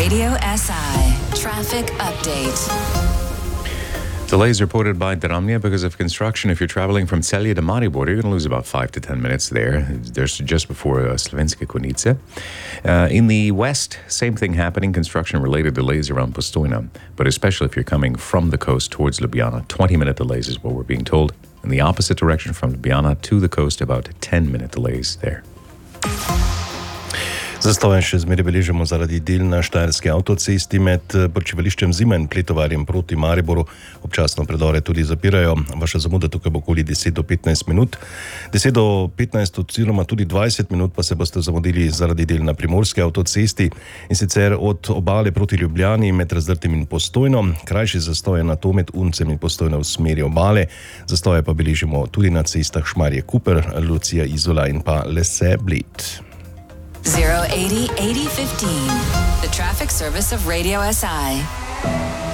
Radio SI traffic update. Delays reported by Dramnia because of construction. If you're traveling from Celje to Maribor, you're going to lose about 5 to 10 minutes there. There's just before Slovenske Konjice. In the west, same thing happening. Construction-related delays around Postojna, but especially if you're coming from the coast towards Ljubljana, 20-minute delays is what we're being told. In the opposite direction from Ljubljana to the coast, about 10-minute delays there. Zastoje še zmeraj beležimo zaradi del na Štajerski avtocesti med Počivališčem Zima in Pletovarjem proti Mariboru. Občasno predore tudi zapirajo. Vaša zamuda tukaj bo okoli 10 do 15 minut. 10 do 15 oziroma tudi 20 minut pa se boste zamudili zaradi del na Primorski avtocesti in sicer od Obale proti Ljubljani med Razdrtim in Postojno. Krajši zastoje na to med Uncem in Postojno v smeri Obale. Zastoje pa beležimo tudi na cestah Šmarje Kuper, Lucija Izola in pa Lese Bled. 080 8015, the traffic service of Radio SI.